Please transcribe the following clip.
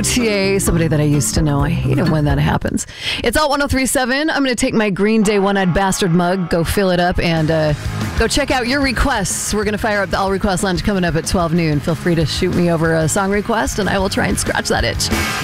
OTA, somebody that I used to know. I hate it when that happens. It's Alt 1037. I'm going to take my Green Day One-Eyed Bastard mug, go fill it up, and go check out your requests. We're going to fire up the All Request Lunch coming up at 12 noon. Feel free to shoot me over a song request, and I will try and scratch that itch.